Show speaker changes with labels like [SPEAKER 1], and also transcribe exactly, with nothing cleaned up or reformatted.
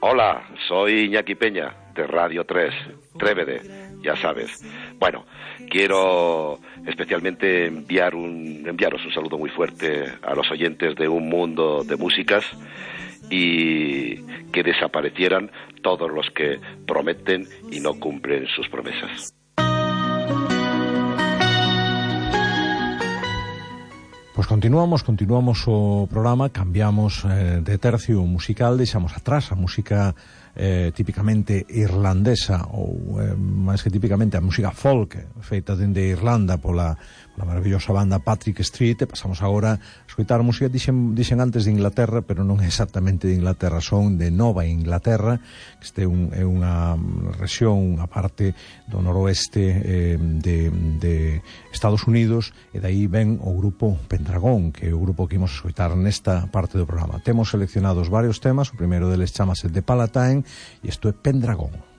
[SPEAKER 1] Hola, soy Iñaki Peña, de Radio tres, Trévede, ya sabes. Bueno, quiero especialmente enviar un, enviaros un saludo muy fuerte a los oyentes de Un Mundo de Músicas y que desaparecieran todos los que prometen y no cumplen sus promesas.
[SPEAKER 2] Pois continuamos, continuamos o programa, cambiamos eh, de tercio musical, deixamos atrás a música eh, típicamente irlandesa ou eh, máis que típicamente a música folk feita dende Irlanda pola, pola maravillosa banda Patrick Street, e pasamos agora a escoitar música, dixen, dixen antes de Inglaterra, pero non é exactamente de Inglaterra, son de Nova Inglaterra, que este un, é unha rexión, unha parte do noroeste eh, de, de Estados Unidos, e daí ven o grupo Pendragon, que é o grupo que imos escoitar nesta parte do programa. Temos seleccionados varios temas, o primeiro deles chamase The Palatine, e isto é Pendragon.